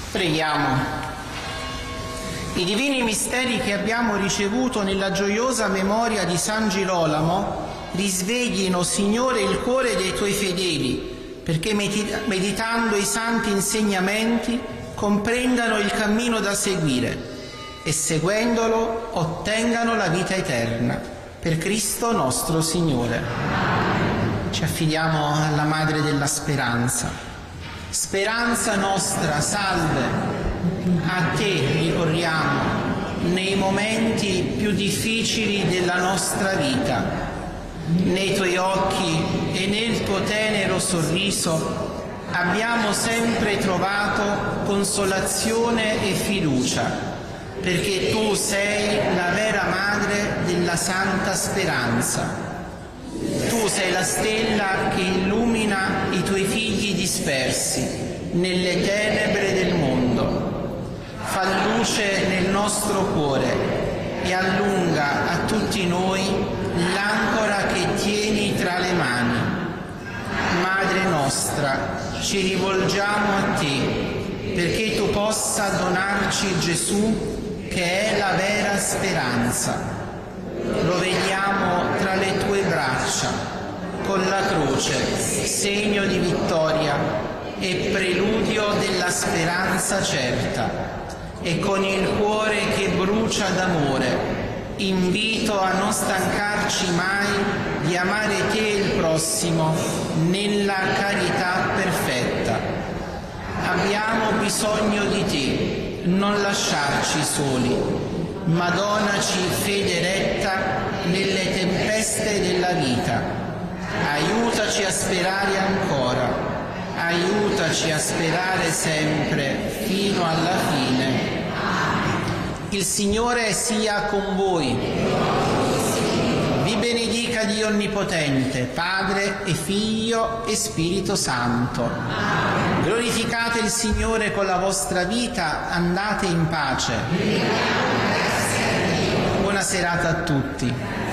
Preghiamo. I divini misteri che abbiamo ricevuto nella gioiosa memoria di San Girolamo risveglino, Signore, il cuore dei Tuoi fedeli, perché meditando i santi insegnamenti comprendano il cammino da seguire e seguendolo ottengano la vita eterna. Per Cristo nostro Signore. Ci affidiamo alla Madre della Speranza. Speranza nostra, salve, a Te ricorriamo nei momenti più difficili della nostra vita. Nei Tuoi occhi e nel Tuo tenero sorriso abbiamo sempre trovato consolazione e fiducia, perché Tu sei la vera Madre della Santa Speranza. Tu sei la stella che illumina i Tuoi figli dispersi nelle tenebre del mondo. Fa luce nel nostro cuore e allunga a tutti noi l'ancora che tieni tra le mani. Madre nostra, ci rivolgiamo a Te perché Tu possa donarci Gesù, che è la vera speranza. Lo vediamo tra le Tue braccia, con la croce, segno di vittoria e preludio della speranza certa, e con il cuore che brucia d'amore, invito a non stancarci mai di amare Te e il prossimo nella carità perfetta. Abbiamo bisogno di Te, non lasciarci soli, ma donaci fede retta nelle tempeste della vita. Aiutaci a sperare ancora, aiutaci a sperare sempre fino alla fine. Il Signore sia con voi. Vi benedica Dio Onnipotente, Padre e Figlio e Spirito Santo. Glorificate il Signore con la vostra vita, andate in pace. Buona serata a tutti.